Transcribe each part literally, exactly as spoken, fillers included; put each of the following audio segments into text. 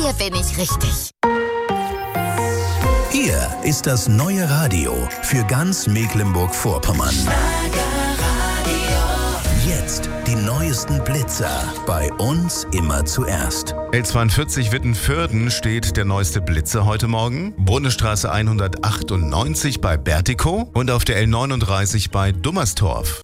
Hier bin ich richtig. Hier ist das neue Radio für ganz Mecklenburg-Vorpommern. Jetzt die neuesten Blitzer. Bei uns immer zuerst. L zweiundvierzig Wittenfürden steht der neueste Blitzer heute Morgen. Bundesstraße hundertachtundneunzig bei Bertikow und auf der L neununddreißig bei Dummerstorf.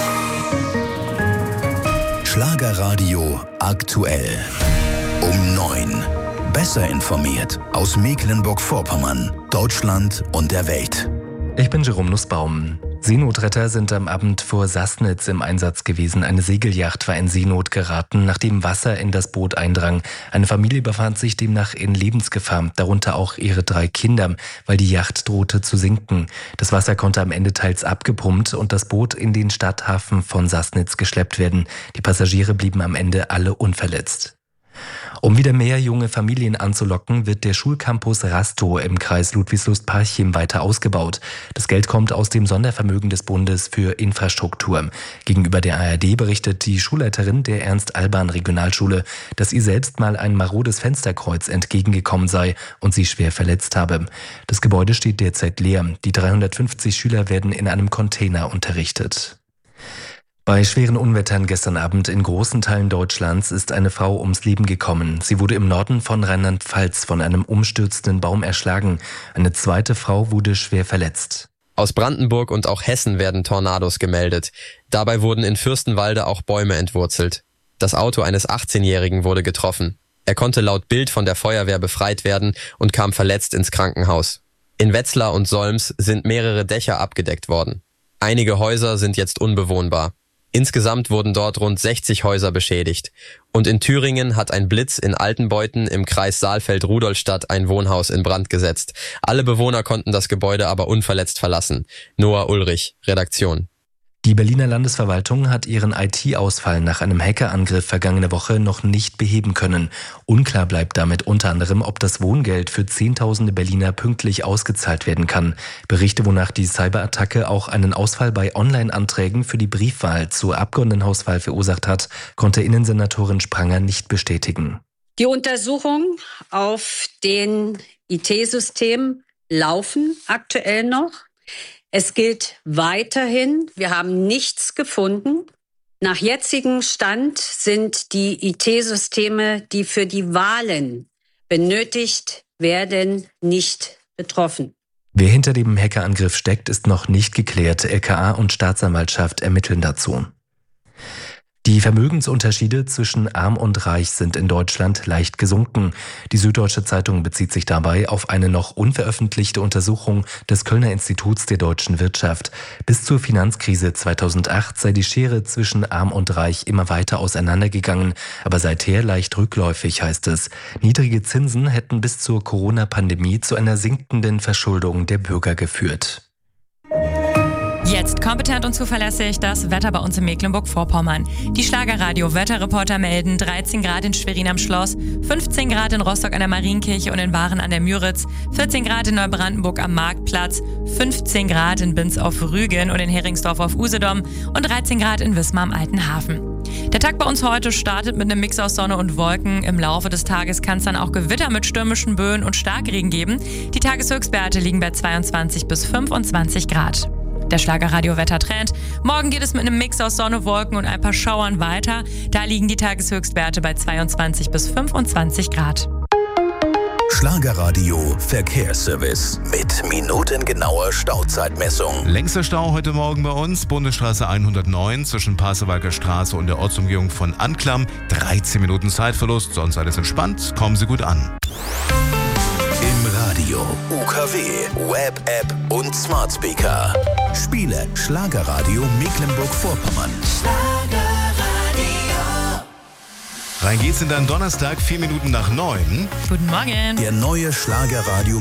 Schlagerradio aktuell. Um neun. Besser informiert aus Mecklenburg-Vorpommern, Deutschland und der Welt. Ich bin Jerome Nussbaum. Seenotretter sind am Abend vor Sassnitz im Einsatz gewesen. Eine Segelyacht war in Seenot geraten, nachdem Wasser in das Boot eindrang. Eine Familie befand sich demnach in Lebensgefahr, darunter auch ihre drei Kinder, weil die Yacht drohte zu sinken. Das Wasser konnte am Ende teils abgepumpt und das Boot in den Stadthafen von Sassnitz geschleppt werden. Die Passagiere blieben am Ende alle unverletzt. Um wieder mehr junge Familien anzulocken, wird der Schulcampus Rastow im Kreis Ludwigslust-Parchim weiter ausgebaut. Das Geld kommt aus dem Sondervermögen des Bundes für Infrastruktur. Gegenüber der A R D berichtet die Schulleiterin der Ernst-Alban-Regionalschule, dass ihr selbst mal ein marodes Fensterkreuz entgegengekommen sei und sie schwer verletzt habe. Das Gebäude steht derzeit leer. Die dreihundertfünfzig Schüler werden in einem Container unterrichtet. Bei schweren Unwettern gestern Abend in großen Teilen Deutschlands ist eine Frau ums Leben gekommen. Sie wurde im Norden von Rheinland-Pfalz von einem umstürzenden Baum erschlagen. Eine zweite Frau wurde schwer verletzt. Aus Brandenburg und auch Hessen werden Tornados gemeldet. Dabei wurden in Fürstenwalde auch Bäume entwurzelt. Das Auto eines achtzehnjährigen wurde getroffen. Er konnte laut Bild von der Feuerwehr befreit werden und kam verletzt ins Krankenhaus. In Wetzlar und Solms sind mehrere Dächer abgedeckt worden. Einige Häuser sind jetzt unbewohnbar. Insgesamt wurden dort rund sechzig Häuser beschädigt. Und in Thüringen hat ein Blitz in Altenbeuten im Kreis Saalfeld-Rudolstadt ein Wohnhaus in Brand gesetzt. Alle Bewohner konnten das Gebäude aber unverletzt verlassen. Noah Ulrich, Redaktion. Die Berliner Landesverwaltung hat ihren I T-Ausfall nach einem Hackerangriff vergangene Woche noch nicht beheben können. Unklar bleibt damit unter anderem, ob das Wohngeld für Zehntausende Berliner pünktlich ausgezahlt werden kann. Berichte, wonach die Cyberattacke auch einen Ausfall bei Online-Anträgen für die Briefwahl zur Abgeordnetenhauswahl verursacht hat, konnte Innensenatorin Spranger nicht bestätigen. Die Untersuchungen auf den I T-Systemen laufen aktuell noch. Es gilt weiterhin, wir haben nichts gefunden. Nach jetzigem Stand sind die I T-Systeme, die für die Wahlen benötigt werden, nicht betroffen. Wer hinter dem Hackerangriff steckt, ist noch nicht geklärt. L K A und Staatsanwaltschaft ermitteln dazu. Die Vermögensunterschiede zwischen Arm und Reich sind in Deutschland leicht gesunken. Die Süddeutsche Zeitung bezieht sich dabei auf eine noch unveröffentlichte Untersuchung des Kölner Instituts der deutschen Wirtschaft. Bis zur Finanzkrise zweitausendacht sei die Schere zwischen Arm und Reich immer weiter auseinandergegangen, aber seither leicht rückläufig, heißt es. Niedrige Zinsen hätten bis zur Corona-Pandemie zu einer sinkenden Verschuldung der Bürger geführt. Jetzt kompetent und zuverlässig das Wetter bei uns in Mecklenburg-Vorpommern. Die Schlagerradio-Wetterreporter melden dreizehn Grad in Schwerin am Schloss, fünfzehn Grad in Rostock an der Marienkirche und in Waren an der Müritz, vierzehn Grad in Neubrandenburg am Marktplatz, fünfzehn Grad in Binz auf Rügen und in Heringsdorf auf Usedom und dreizehn Grad in Wismar am Alten Hafen. Der Tag bei uns heute startet mit einem Mix aus Sonne und Wolken. Im Laufe des Tages kann es dann auch Gewitter mit stürmischen Böen und Starkregen geben. Die Tageshöchstwerte liegen bei zweiundzwanzig bis fünfundzwanzig Grad. Der Schlagerradio-Wettertrend. Morgen geht es mit einem Mix aus Sonne, Wolken und ein paar Schauern weiter. Da liegen die Tageshöchstwerte bei zweiundzwanzig bis fünfundzwanzig Grad. Schlagerradio Verkehrsservice mit minutengenauer Stauzeitmessung. Längster Stau heute Morgen bei uns, Bundesstraße hundertneun zwischen Pasewalker Straße und der Ortsumgehung von Anklam. dreizehn Minuten Zeitverlust, sonst alles entspannt. Kommen Sie gut an. Im Radio, U K W, Web-App und Smart Speaker. Spiele Schlagerradio Mecklenburg-Vorpommern. Rein geht's in deinen Donnerstag, vier Minuten nach neun. Guten Morgen. Der neue Schlagerradio